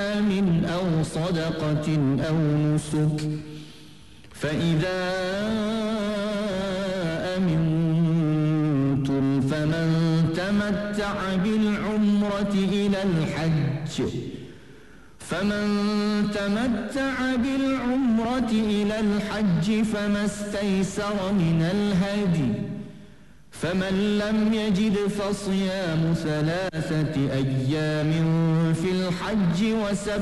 أو صدقة أو نسك فإذا أمنتم فمن تمتع بالعمرة إلى الحج فما استيسر من الهدي فمن لم يجد فصيام 3 أيام في الحج